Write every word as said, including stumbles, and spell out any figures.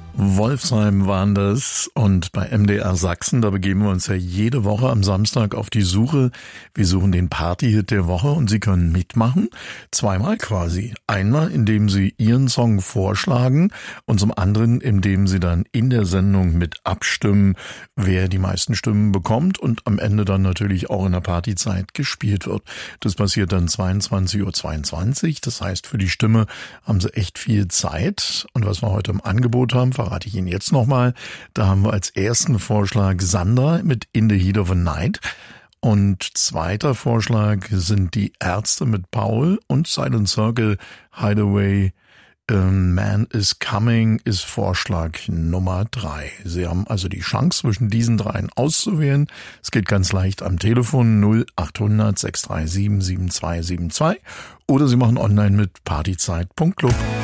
Wolfsheim waren das und bei M D R Sachsen, da begeben wir uns ja jede Woche am Samstag auf die Suche. Wir suchen den Partyhit der Woche und Sie können mitmachen. Zweimal quasi. Einmal, indem Sie Ihren Song vorschlagen und zum anderen, indem Sie dann in der Sendung mit abstimmen, wer die meisten Stimmen bekommt und am Ende dann natürlich auch in der Partyzeit gespielt wird. Das passiert dann zweiundzwanzig Uhr zweiundzwanzig. Das heißt, für die Stimme haben Sie echt viel Zeit. Und was wir heute im Angebot haben, verrate ich Ihnen jetzt nochmal. Da haben wir als ersten Vorschlag Sandra mit In the Heat of a Night. Und zweiter Vorschlag sind die Ärzte mit Paul und Silent Circle Hideaway. Man is Coming ist Vorschlag Nummer drei. Sie haben also die Chance, zwischen diesen dreien auszuwählen. Es geht ganz leicht am Telefon null achthundert sechs drei sieben sieben zwei sieben zwei oder Sie machen online mit partyzeit punkt club.